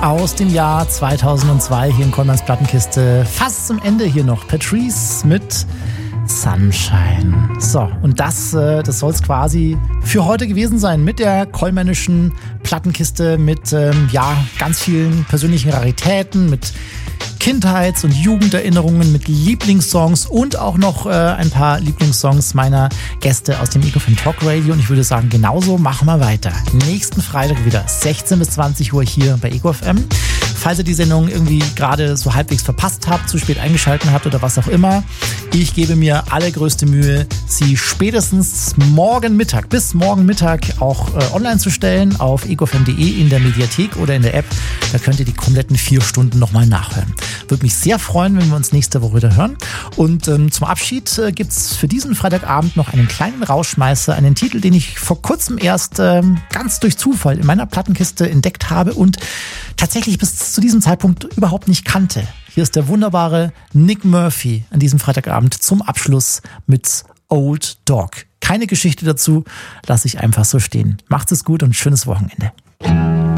aus dem Jahr 2002 hier in Kollmanns Plattenkiste. Fast zum Ende hier noch Patrice mit Sunshine. So, und das soll es quasi für heute gewesen sein mit der kollmännischen Plattenkiste, mit ganz vielen persönlichen Raritäten, mit Kindheits- und Jugenderinnerungen, mit Lieblingssongs und auch noch ein paar Lieblingssongs meiner Gäste aus dem Ego FM Talk Radio. Und ich würde sagen, genauso machen wir weiter. Nächsten Freitag wieder 16 bis 20 Uhr hier bei Ego FM. Falls ihr die Sendung irgendwie gerade so halbwegs verpasst habt, zu spät eingeschaltet habt oder was auch immer, ich gebe mir allergrößte Mühe, sie spätestens bis morgen Mittag auch online zu stellen auf egofm.de in der Mediathek oder in der App. Da könnt ihr die kompletten 4 Stunden nochmal nachhören. Würde mich sehr freuen, wenn wir uns nächste Woche wieder hören. Und zum Abschied gibt's für diesen Freitagabend noch einen kleinen Rausschmeißer, einen Titel, den ich vor kurzem erst ganz durch Zufall in meiner Plattenkiste entdeckt habe und tatsächlich bis zu diesem Zeitpunkt überhaupt nicht kannte. Hier ist der wunderbare Nick Murphy an diesem Freitagabend zum Abschluss mit Old Dog. Keine Geschichte dazu, lasse ich einfach so stehen. Macht es gut und schönes Wochenende.